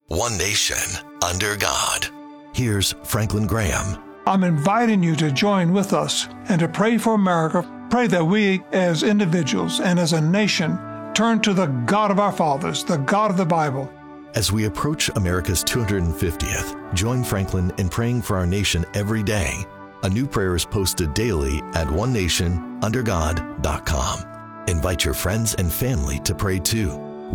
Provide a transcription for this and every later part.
One nation, under God. Here's Franklin Graham. I'm inviting you to join with us and to pray for America. Pray that we, as individuals and as a nation, turn to the God of our fathers, the God of the Bible. As we approach America's 250th, join Franklin in praying for our nation every day. A new prayer is posted daily at onenationundergod.com. Invite your friends and family to pray too.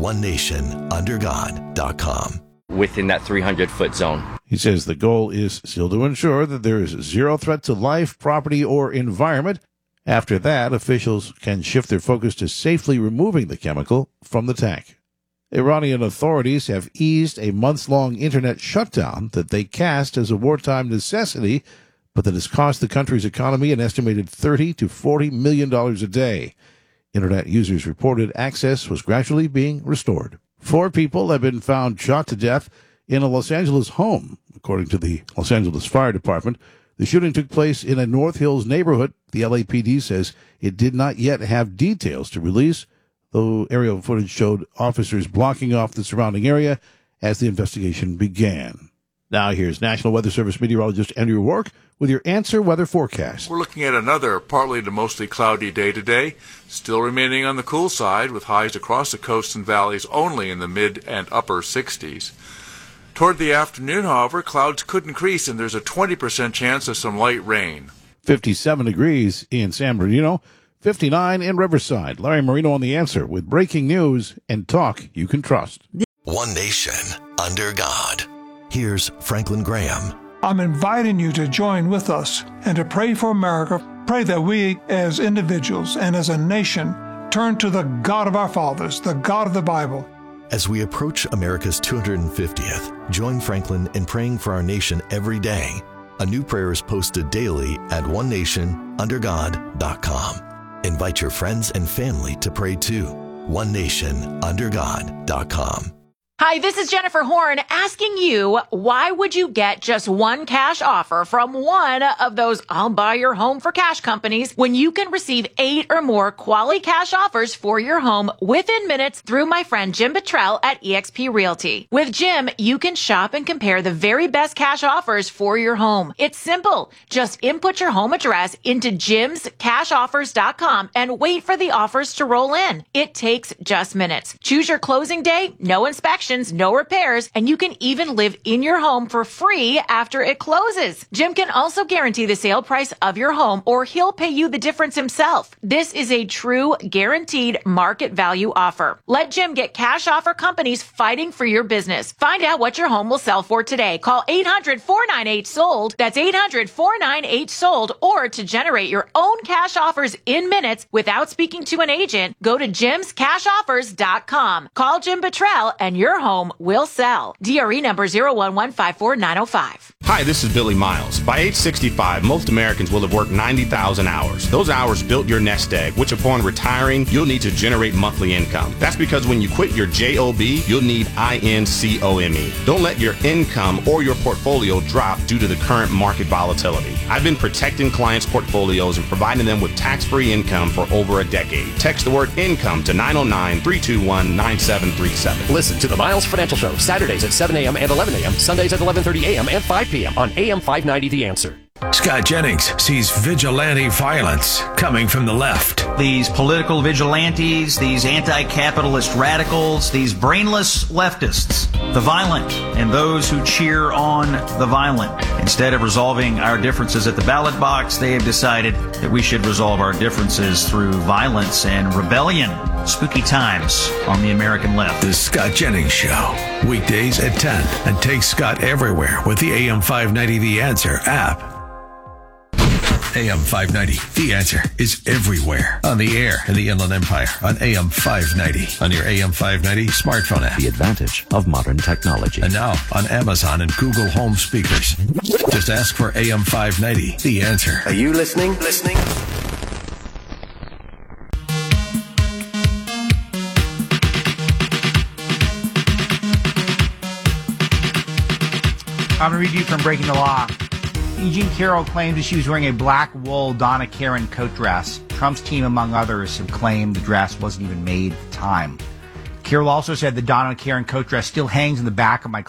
onenationundergod.com. Within that 300-foot zone. He says the goal is still to ensure that there is zero threat to life, property, or environment. After that, officials can shift their focus to safely removing the chemical from the tank. Iranian authorities have eased a months-long internet shutdown that they cast as a wartime necessity, but that has cost the country's economy an estimated $30 to $40 million a day. Internet users reported access was gradually being restored. 4 people have been found shot to death in a Los Angeles home, according to the Los Angeles Fire Department. The shooting took place in a North Hills neighborhood. The LAPD says it did not yet have details to release, though aerial footage showed officers blocking off the surrounding area as the investigation began. Now here's National Weather Service meteorologist Andrew Rourke with your Answer Weather forecast. We're looking at another partly to mostly cloudy day today, still remaining on the cool side with highs across the coasts and valleys only in the mid and upper 60s. Toward the afternoon, however, clouds could increase and there's a 20% chance of some light rain. 57 degrees in San Bernardino, 59 in Riverside. Larry Marino on The Answer with breaking news and talk you can trust. One nation, under God. Here's Franklin Graham. I'm inviting you to join with us and to pray for America. Pray that we, as individuals and as a nation, turn to the God of our fathers, the God of the Bible. As we approach America's 250th, join Franklin in praying for our nation every day. A new prayer is posted daily at onenationundergod.com. Invite your friends and family to pray too. onenationundergod.com. Hi, this is Jennifer Horn asking you, why would you get just one cash offer from one of those I'll buy your home for cash companies when you can receive 8 or more quality cash offers for your home within minutes through my friend Jim Buttrell at eXp Realty. With Jim, you can shop and compare the very best cash offers for your home. It's simple. Just input your home address into jimscashoffers.com and wait for the offers to roll in. It takes just minutes. Choose your closing day, no inspection, no repairs, and you can even live in your home for free after it closes. Jim can also guarantee the sale price of your home, or he'll pay you the difference himself. This is a true guaranteed market value offer. Let Jim get cash offer companies fighting for your business. Find out what your home will sell for today. Call 800-498-SOLD. That's 800-498-SOLD. Or to generate your own cash offers in minutes without speaking to an agent, go to jimscashoffers.com. Call Jim Buttrell and your home will sell. DRE number 011549005. Hi, this is Billy Miles. By age 65, most Americans will have worked 90,000 hours. Those hours built your nest egg, which upon retiring, you'll need to generate monthly income. That's because when you quit your JOB, you'll need INCOME. Don't let your income or your portfolio drop due to the current market volatility. I've been protecting clients' portfolios and providing them with tax-free income for over a decade. Text the word income to 909-321-9737. Listen to the Miles Financial Show, Saturdays at 7 a.m. and 11 a.m., Sundays at 11:30 a.m. and 5 p.m. on AM 590 The Answer. Scott Jennings sees vigilante violence coming from the left. These political vigilantes, these anti-capitalist radicals, these brainless leftists, the violent, and those who cheer on the violent. Instead of resolving our differences at the ballot box, they have decided that we should resolve our differences through violence and rebellion. Spooky times on the American left. The Scott Jennings Show, weekdays at 10, and take Scott everywhere with the AM 590 The Answer app. AM 590, The Answer, is everywhere. On the air in the Inland Empire, on AM 590, on your AM 590 smartphone app. The advantage of modern technology. And now on Amazon and Google Home speakers. Just ask for AM 590, The Answer. Are you listening? I'm going to read you from Breaking the Law. E. Jean Carroll claimed that she was wearing a black wool Donna Karan coat dress. Trump's team, among others, have claimed the dress wasn't even made at the time. Carroll also said the Donna Karan coat dress still hangs in the back of my